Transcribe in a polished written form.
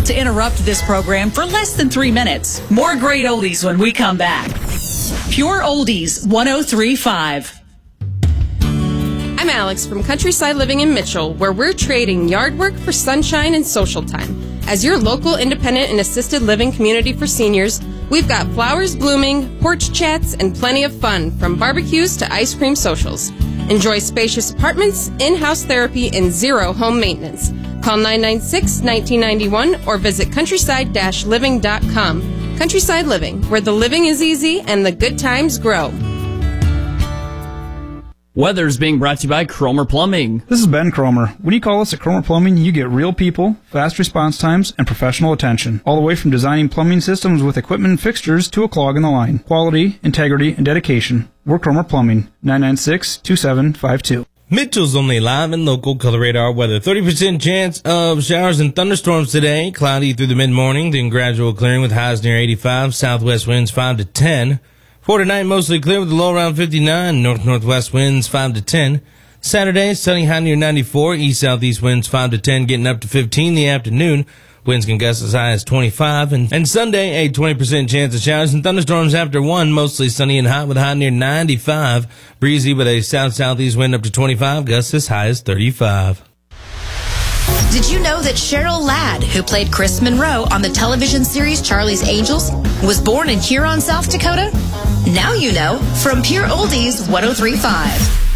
about to interrupt this program for less than 3 minutes. More great oldies when we come back. Pure Oldies 103.5. I'm Alex from Countryside Living in Mitchell, where we're trading yard work for sunshine and social time. As your local independent and assisted living community for seniors, we've got flowers blooming, porch chats, and plenty of fun, from barbecues to ice cream socials. Enjoy spacious apartments, in-house therapy, and zero home maintenance. Call 996-1991 or visit countryside-living.com. Countryside Living, where the living is easy and the good times grow. Weather's being brought to you by Cromer Plumbing. This is Ben Cromer. When you call us at Cromer Plumbing, you get real people, fast response times, and professional attention. All the way from designing plumbing systems with equipment and fixtures to a clog in the line. Quality, integrity, and dedication. We're Cromer Plumbing. 996-2752. Mitchell's only live and local color radar weather. 30% chance of showers and thunderstorms today. Cloudy through the mid-morning, then gradual clearing with highs near 85. Southwest winds 5 to 10. For tonight, mostly clear with a low around 59. North-northwest winds 5 to 10. Saturday, sunny, high near 94. East-southeast winds 5 to 10, getting up to 15 in the afternoon. Winds can gust as high as 25. And Sunday, a 20% chance of showers and thunderstorms after 1. Mostly sunny and hot with a high near 95. Breezy with a south-southeast wind up to 25. Gusts as high as 35. Did you know that Cheryl Ladd, who played Chris Monroe on the television series Charlie's Angels, was born in Huron, South Dakota? Now you know, from Pure Oldies 103.5.